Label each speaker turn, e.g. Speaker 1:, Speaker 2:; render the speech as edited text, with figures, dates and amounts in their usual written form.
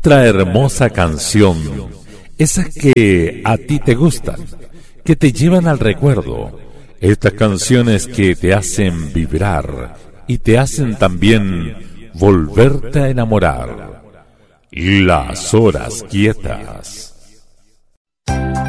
Speaker 1: otra hermosa canción, esas que a ti te gustan, que te llevan al recuerdo, estas canciones que te hacen vibrar y te hacen también volverte a enamorar. Las horas quietas.